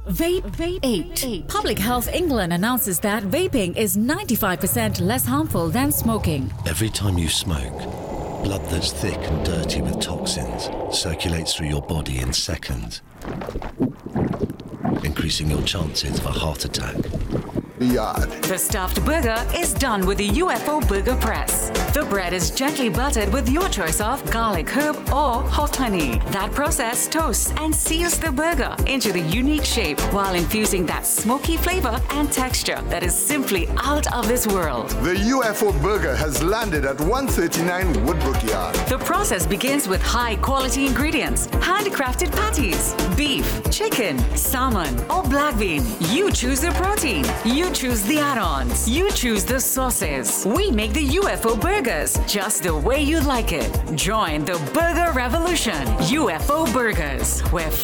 Vape 8. Public Health England announces that vaping is 95% less harmful than smoking. Every time you smoke, blood that's thick and dirty with toxins circulates through your body in seconds, increasing your chances of a heart attack. The stuffed burger is done with the UFO Burger Press. The bread is gently buttered with your choice of garlic, herb, or hot honey. That process toasts and seals the burger into the unique shape while infusing that smoky flavor and texture that is simply out of this world. The UFO Burger has landed at 139 Woodbrook Yard. The process begins with high-quality ingredients, handcrafted patties, beef, chicken, salmon, or black bean. You choose the protein. You choose the add-ons. You choose the sauces. We make the UFO Burgers just the way you like it. Join the burger revolution. UFO Burgers, where